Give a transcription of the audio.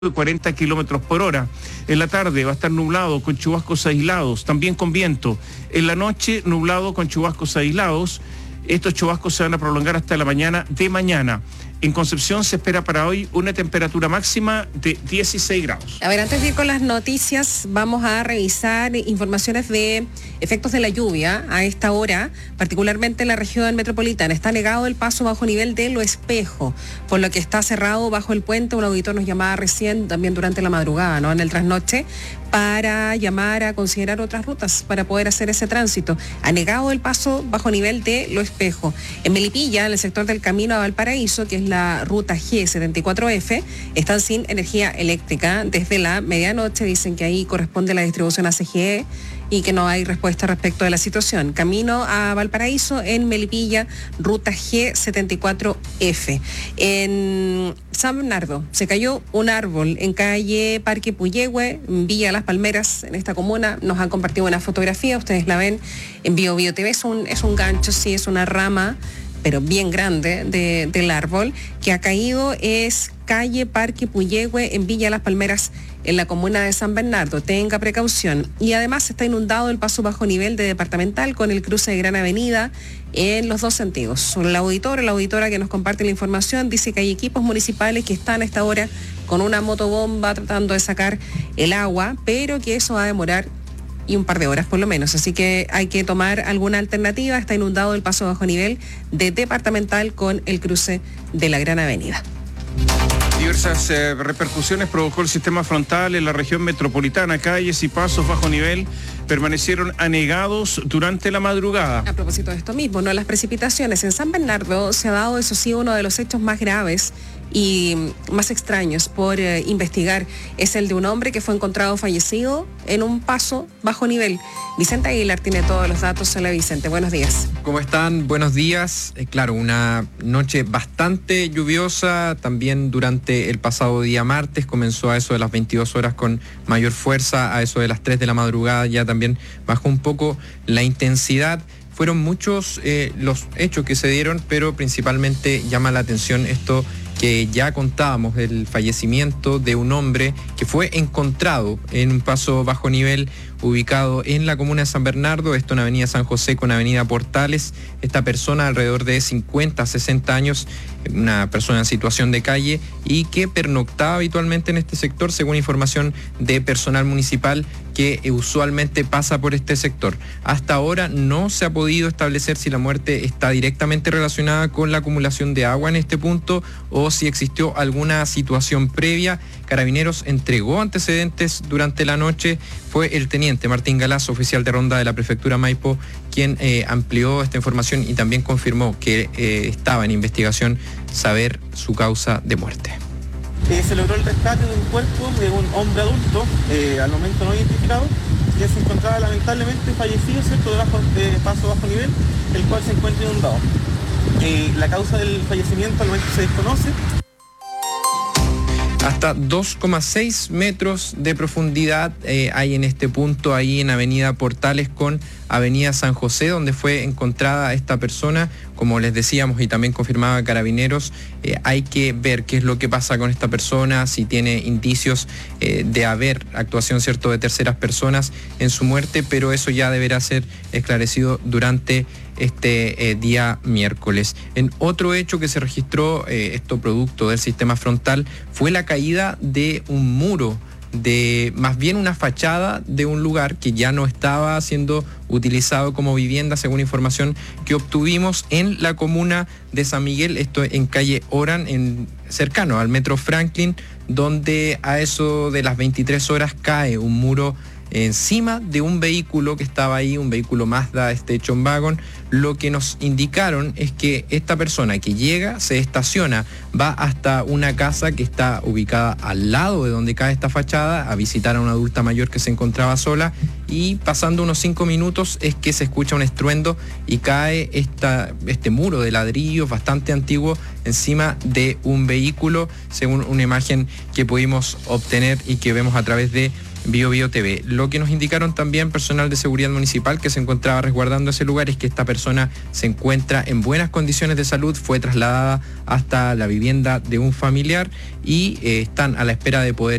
de 40 kilómetros por hora. En la tarde va a estar nublado con chubascos aislados, también con viento. En la noche, nublado con chubascos aislados. Estos chubascos se van a prolongar hasta la mañana de mañana. En Concepción se espera para hoy una temperatura máxima de 16 grados. A ver, antes de ir con las noticias, vamos a revisar informaciones de efectos de la lluvia a esta hora, particularmente en la región metropolitana. Está negado el paso bajo nivel de Lo Espejo, por lo que está cerrado bajo el puente. Un auditor nos llamaba recién, también durante la madrugada, ¿no? En el trasnoche, para llamar a considerar otras rutas para poder hacer ese tránsito. Ha negado el paso bajo nivel de Lo Espejo. En Melipilla, en el sector del camino a Valparaíso, que es la ruta G74F, están sin energía eléctrica desde la medianoche. Dicen que ahí corresponde la distribución a CGE y que no hay respuesta respecto de la situación. Camino a Valparaíso, en Melipilla, ruta G74F. En San Bernardo se cayó un árbol en calle Parque Puyehue, en Villa Las Palmeras, en esta comuna. Nos han compartido una fotografía, ustedes la ven en Bio TV. Es un gancho, sí, es una rama, pero bien grande del árbol que ha caído. Es calle Parque Puyehue en Villa Las Palmeras, en la comuna de San Bernardo. Tenga precaución. Y además está inundado el paso bajo nivel de Departamental con el cruce de Gran Avenida en los dos sentidos. La auditora que nos comparte la información dice que hay equipos municipales que están a esta hora con una motobomba tratando de sacar el agua, pero que eso va a demorar y un par de horas por lo menos, así que hay que tomar alguna alternativa. Está inundado el paso bajo nivel de Departamental con el cruce de la Gran Avenida. Diversas repercusiones provocó el sistema frontal en la región metropolitana. Calles y pasos bajo nivel permanecieron anegados durante la madrugada. A propósito de esto mismo, ¿no? Las precipitaciones en San Bernardo se ha dado, eso sí, uno de los hechos más graves y más extraños por investigar. Es el de un hombre que fue encontrado fallecido en un paso bajo nivel. Vicente Aguilar tiene todos los datos. Hola Vicente, buenos días. ¿Cómo están? Buenos días. Claro, una noche bastante lluviosa. También durante el pasado día martes comenzó a eso de las 22 horas con mayor fuerza. A eso de las 3 de la madrugada ya también bajó un poco la intensidad. Fueron muchos los hechos que se dieron, pero principalmente llama la atención esto que ya contábamos, el fallecimiento de un hombre que fue encontrado en un paso bajo nivel ubicado en la comuna de San Bernardo, esto en Avenida San José con Avenida Portales. Esta persona, alrededor de 50, 60 años, una persona en situación de calle y que pernoctaba habitualmente en este sector, según información de personal municipal que usualmente pasa por este sector. Hasta ahora no se ha podido establecer si la muerte está directamente relacionada con la acumulación de agua en este punto o si existió alguna situación previa. Carabineros entregó antecedentes durante la noche. Fue el teniente Martín Galazo, oficial de ronda de la prefectura Maipo, quien amplió esta información y también confirmó que estaba en investigación saber su causa de muerte. Se logró el rescate de un cuerpo de un hombre adulto, al momento no identificado, que se encontraba lamentablemente fallecido, ¿cierto?, de paso bajo nivel, el cual se encuentra inundado. La causa del fallecimiento al momento se desconoce. Hasta 2,6 metros de profundidad hay en este punto, ahí en Avenida Portales con Avenida San José, donde fue encontrada esta persona. Como les decíamos y también confirmaba Carabineros, hay que ver qué es lo que pasa con esta persona, si tiene indicios de haber actuación, ¿cierto?, de terceras personas en su muerte, pero eso ya deberá ser esclarecido durante este día miércoles. En otro hecho que se registró, esto producto del sistema frontal, fue la caída de un muro, de más bien una fachada de un lugar que ya no estaba siendo utilizado como vivienda, según información que obtuvimos en la comuna de San Miguel, esto en calle Oran, cercano al metro Franklin, donde a eso de las 23 horas cae un muro encima de un vehículo que estaba ahí, un vehículo Mazda Station Wagon. Lo que nos indicaron es que esta persona que llega, se estaciona, va hasta una casa que está ubicada al lado de donde cae esta fachada a visitar a una adulta mayor que se encontraba sola, y pasando unos 5 minutos es que se escucha un estruendo y cae este muro de ladrillos bastante antiguo encima de un vehículo, según una imagen que pudimos obtener y que vemos a través de Bio Bio TV. Lo que nos indicaron también personal de seguridad municipal que se encontraba resguardando ese lugar es que esta persona se encuentra en buenas condiciones de salud, fue trasladada hasta la vivienda de un familiar y están a la espera de poder